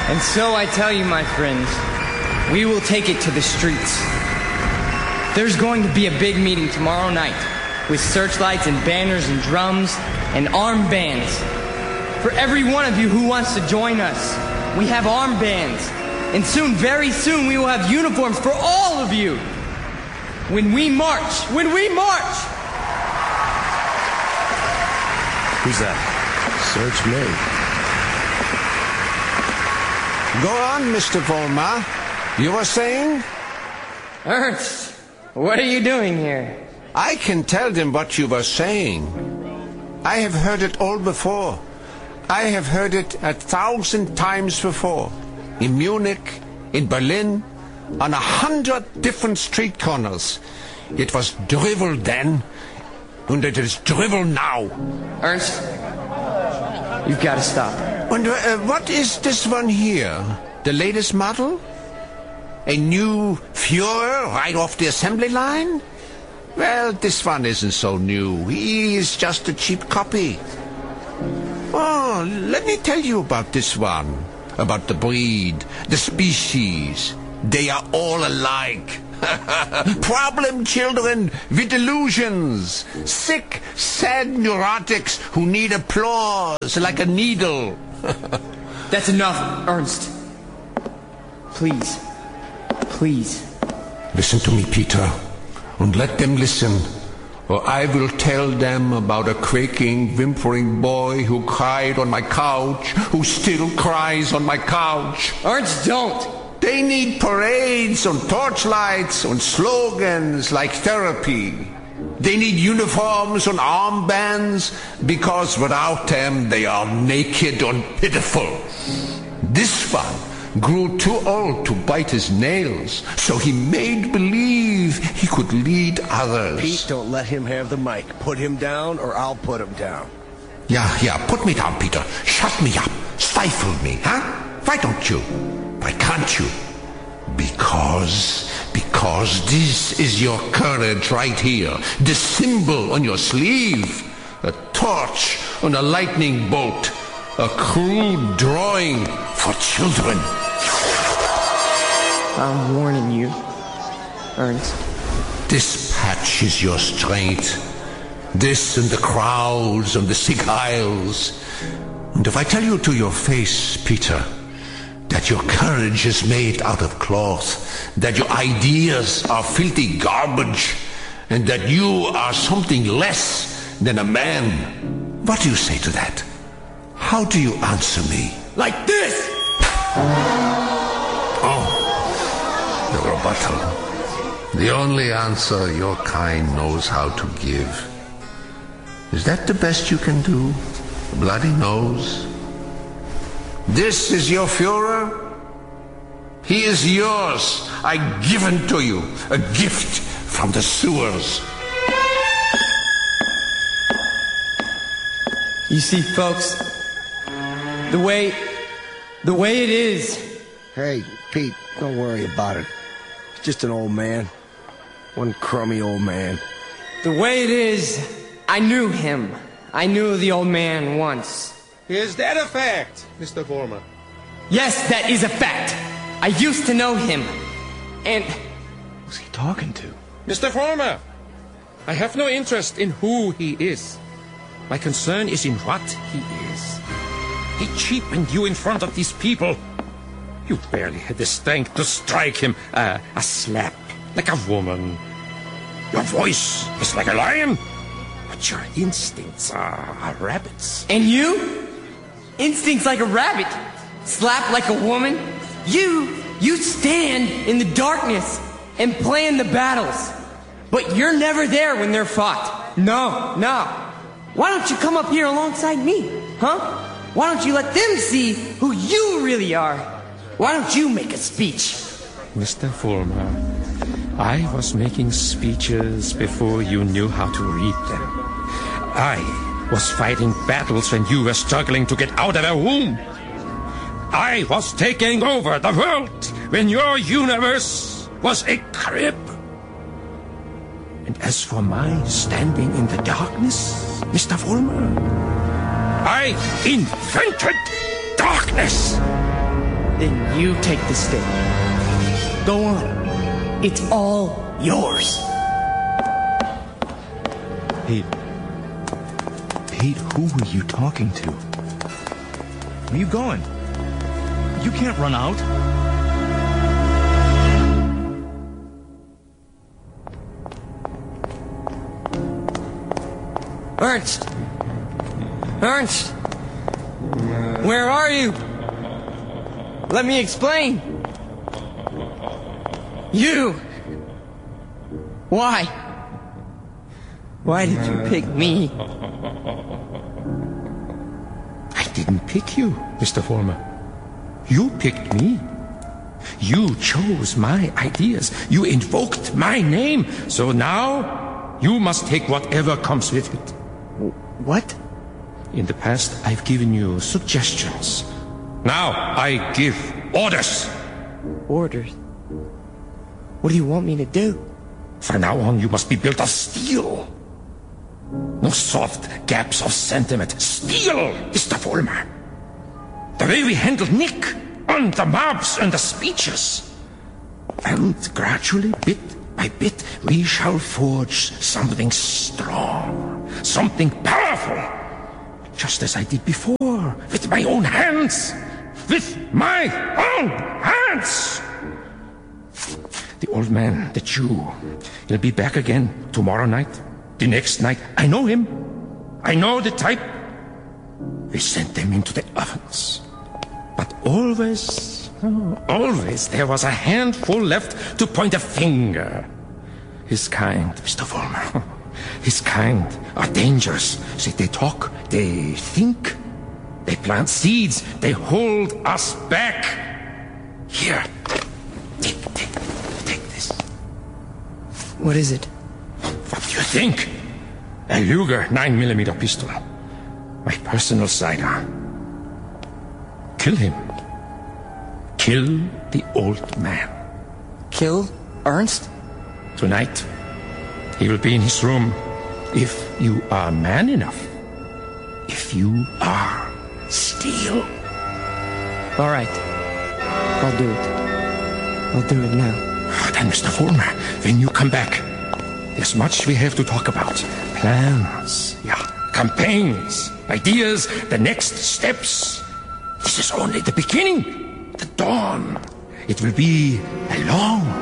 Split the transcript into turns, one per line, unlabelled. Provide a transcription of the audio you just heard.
And so I tell you, my friends, we will take it to the streets. There's going to be a big meeting tomorrow night with searchlights and banners and drums and armbands. For every one of you who wants to join us, we have armbands. And soon, very soon, we will have uniforms for all of you. When we march!
Who's that?
Search me. Go on, Mr. Vollmer. You were saying?
Ernst, what are you doing here?
I can tell them what you were saying. I have heard it all before. I have heard it 1,000 times before. In Munich, in Berlin, on 100 different street corners. It was drivel then, and it is drivel now.
Ernst, you've got to stop.
And what is this one here? The latest model? A new Führer right off the assembly line? Well, this one isn't so new. He is just a cheap copy. Oh, let me tell you about this one. About the breed, the species. They are all alike. Problem children with delusions. Sick, sad neurotics who need applause like a needle.
That's enough, Ernst. Please.
Listen to me, Peter, and let them listen, or I will tell them about a quaking, whimpering boy who cried on my couch, who still cries on my couch.
Ernst, don't!
They need parades and torchlights and slogans like therapy. They need uniforms and armbands because without them they are naked and pitiful. This one grew too old to bite his nails, so he made believe he could lead others.
Pete, don't let him have the mic. Put him down or I'll put him down.
Yeah, put me down, Peter. Shut me up. Stifle me, huh? Why don't you? Why can't you? Because this is your courage right here. The symbol on your sleeve. A torch on a lightning bolt. A crude drawing for children.
I'm warning you, Ernst.
This patch is your strength. This and the crowds and the sick aisles. And if I tell you to your face, Peter, that your courage is made out of cloth, that your ideas are filthy garbage, and that you are something less than a man, what do you say to that? How do you answer me?
Like this!
Oh, your rebuttal. The only answer your kind knows how to give. Is that the best you can do? Bloody nose? This is your Führer? He is yours. I give him to you. A gift from the sewers.
You see, folks, the way it is.
Hey, Pete, don't worry about it. He's just an old man. One crummy old man.
The way it is, I knew him. I knew the old man once.
Is that a fact, Mr. Vollmer?
Yes, that is a fact. I used to know him. And...
Who's he talking to?
Mr. Vollmer, I have no interest in who he is. My concern is in what he is. He cheapened you in front of these people. You barely had the strength to strike him a slap, like a woman. Your voice is like a lion, but your instincts are rabbits.
And you? Instincts like a rabbit. Slap like a woman. You stand in the darkness and plan the battles. But you're never there when they're fought. No. Why don't you come up here alongside me, huh? Why don't you let them see who you really are? Why don't you make a speech?
Mr. Vollmer, I was making speeches before you knew how to read them. I was fighting battles when you were struggling to get out of a womb. I was taking over the world when your universe was a crib. And as for my standing in the darkness, Mr. Vollmer, I invented darkness.
Then you take the stick. Go on. It's all yours.
Pete, who were you talking to? Where are you going? You can't run out.
Ernst! Ernst! Where are you? Let me explain. You! Why? Why did you pick me?
I didn't pick you, Mr. Vollmer. You picked me. You chose my ideas. You invoked my name. So now, you must take whatever comes with it.
What?
In the past, I've given you suggestions. Now, I give orders.
Orders? What do you want me to do?
From now on, you must be built of steel. No soft gaps of sentiment. Steel, Mr. Vollmer. The way we handled Nick, and the mobs and the speeches. And gradually, bit by bit, we shall forge something strong, something powerful. Just as I did before, with my own hands. With my own hands! The old man, the Jew, he'll be back again tomorrow night, the next night. I know him. I know the type. We sent them into the ovens. But always, there was a handful left to point a finger. His kind, Mr. Vollmer, his kind are dangerous. See, they talk, they think, they plant seeds, they hold us back. Here, take this.
What is it?
What do you think? A Luger 9mm pistol. My personal sidearm. Kill him. Kill the old man.
Kill Ernst?
Tonight, he will be in his room. If you are man enough. If you are steel.
All right. I'll do it. I'll do it now.
Then, Mr. Vollmer, when you come back, there's much we have to talk about. Plans, campaigns, ideas, the next steps. This is only the beginning, the dawn. It will be a long